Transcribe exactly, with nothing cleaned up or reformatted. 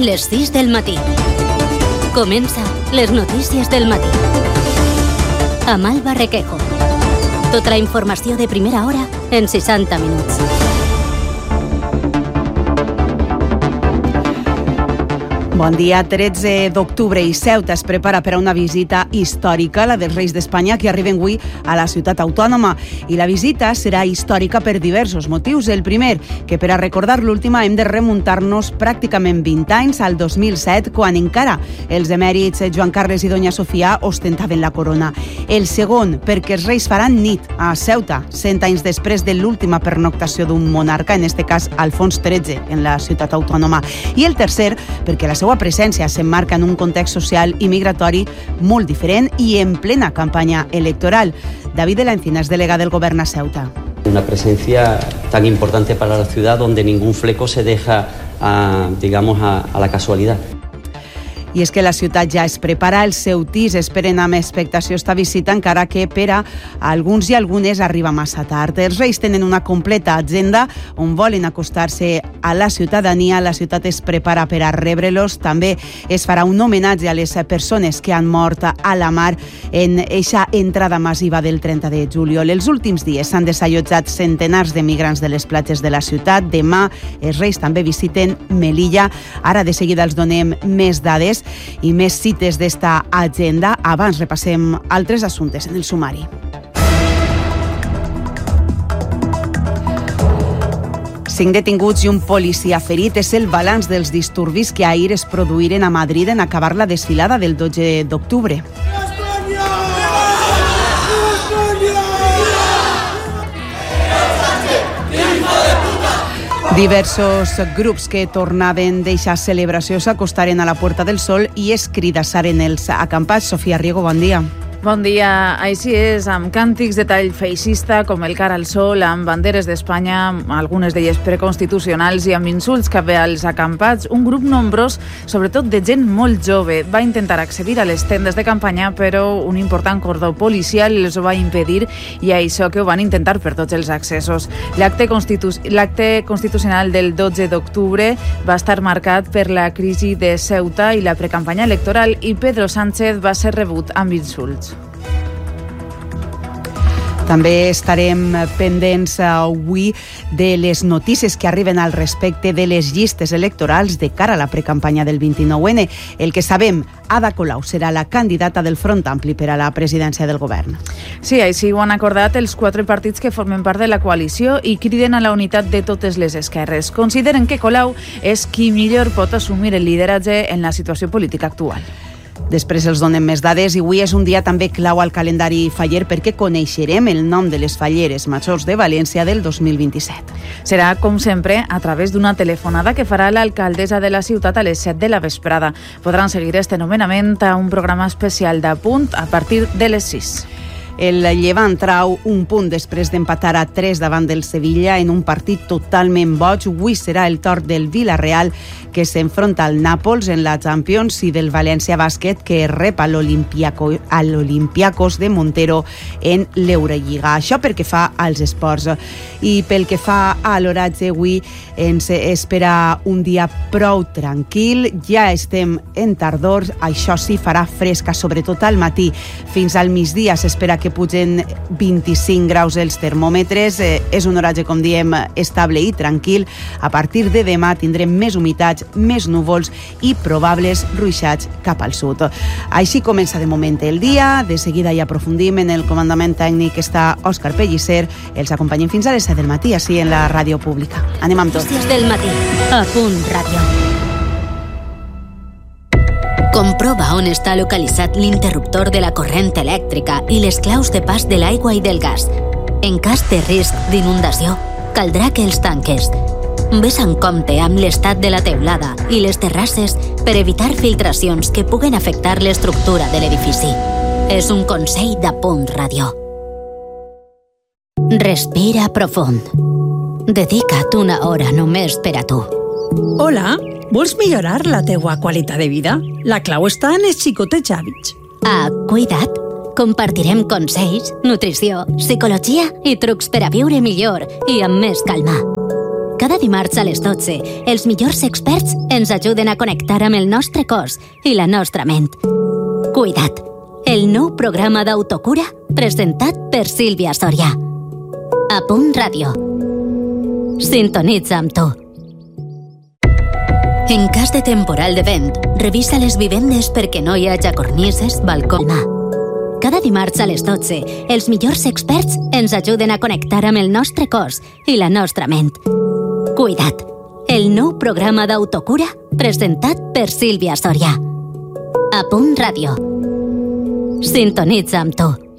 Són les sis del matí. Comença les notícies del matí. Amb Alba Requejo. Tota la informació de primera hora en seixanta minuts. Bon dia, tretze d'octubre i Ceuta es prepara per a una visita històrica, la dels Reis d'Espanya, que arriben avui a la ciutat autònoma. I la visita serà històrica per diversos motius. El primer, que per a recordar l'última hem de remuntar-nos pràcticament vint anys, al dos mil set, quan encara els emèrits Joan Carles i Doña Sofia ostentaven la corona. El segon, perquè els Reis faran nit a Ceuta, cent anys després de l'última pernoctació d'un monarca, en este cas Alfons tretze, en la ciutat autònoma. I el tercer, perquè la seva presència s'emmarca en un context social i migratori molt diferent i en plena campanya electoral. David de la Encina es delega del Govern a Ceuta. Una presencia tan importante para la ciudad donde ningún fleco se deja, a, digamos, a, a la casualidad. I és que la ciutat ja es prepara, els ceutís esperen amb expectació esta visita, encara que per a alguns i algunes arriba massa tard. Els Reis tenen una completa agenda on volen acostar-se a la ciutadania. La ciutat es prepara per a rebre-los. També es farà un homenatge a les persones que han mort a la mar en eixa entrada massiva del trenta de juliol. Els últims dies s'han desallotjat centenars de migrants de les platges de la ciutat. Demà els Reis també visiten Melilla. Ara de seguida els donem més dades i més cites d'esta agenda. Abans repassem altres assumptes en el sumari. Cinc detinguts i un policia ferit és el balanç dels disturbis que ahir es produïren a Madrid en acabar la desfilada del dotze d'octubre. Diversos grups que tornaven d'eixa celebració s'acostaren a la Puerta del Sol i es cridassaren els acampats. Sofia Riego, bon dia. Bon dia. Així és, amb càntics de tall feixista com el Cara al Sol, amb banderes d'Espanya, algunes d'elles preconstitucionals, i amb insults cap als acampats, un grup nombrós, sobretot de gent molt jove, va intentar accedir a les tendes de campanya, però un important cordó policial els ho va impedir, i això que ho van intentar per tots els accessos. L'acte constitu... l'acte constitucional del dotze d'octubre va estar marcat per la crisi de Ceuta i la precampanya electoral, i Pedro Sánchez va ser rebut amb insults. També estarem pendents avui de les notícies que arriben al respecte de les llistes electorals de cara a la precampanya del vint-i-nou ene. El que sabem, Ada Colau serà la candidata del Front Ampli per a la presidència del govern. Sí, així ho han acordat els quatre partits que formen part de la coalició i criden a la unitat de totes les esquerres. Consideren que Colau és qui millor pot assumir el lideratge en la situació política actual. Després els donem més dades i avui és un dia també clau al calendari faller perquè coneixerem el nom de les falleres majors de València del dos mil vint-i-set. Serà, com sempre, a través d'una telefonada que farà l'alcaldessa de la ciutat a les set de la vesprada. Podran seguir este nomenament a un programa especial d'Apunt a partir de les sis. El Llevant trau un punt després d'empatar a tres davant del Sevilla en un partit totalment boig. Avui serà el torn del Villarreal, que s'enfronta al Nàpols en la Champions, i del València Bàsquet, que rep a l'Olympiacos de Montero en l'Eurolliga. Això pel que fa als esports. I pel que fa a l'oratge, avui ens espera un dia prou tranquil. Ja estem en tardor, això sí, farà fresca, sobretot al matí. Fins al migdia s'espera que pugen vint-i-cinc graus els termòmetres. Eh, és un oratge, com diem, estable i tranquil. A partir de demà tindrem més humitats, més núvols i probables ruixats cap al sud. Així comença de moment el dia. De seguida hi aprofundim. En el comandament tècnic està Òscar Pellicer. Els acompanyem fins a les set del matí, així en la ràdio pública. Anem amb tot. Notícies del matí, a Punt Ràdio. Comprova on està localitzat l'interruptor de la corrent elèctrica i les claus de pas de l'aigua i del gas. En cas de risc d'inundació, caldrà que els tanques. Ves en compte amb l'estat de la teulada i les terrasses per evitar filtracions que puguen afectar l'estructura de l'edifici. És un consell de Punt Ràdio. Respira profund. Dedica't una hora només per a tu. Hola, vols millorar la teua qualitat de vida? La clau està en els xicotets hàbits. Ah, cuida't. Compartirem consells, nutrició, psicologia i trucs per a viure millor i amb més calma. Cada Cada dimarts a les dotze, els millors experts ens ajuden a connectar amb el nostre cos i la nostra ment. Cuida't, el nou programa d'autocura presentat per Sílvia Soria. A Punt Ràdio. Sintonitza amb tu. En cas de temporal de vent, revisa les vivendes perquè no hi hagi cornises, balcó. Cada dimarts a les dotze, els millors experts ens ajuden a connectar amb el nostre cos i la nostra ment. Cuida't, el nou programa d'autocura presentat per Sílvia Soria. A Punt Ràdio. Sintonitza amb tu.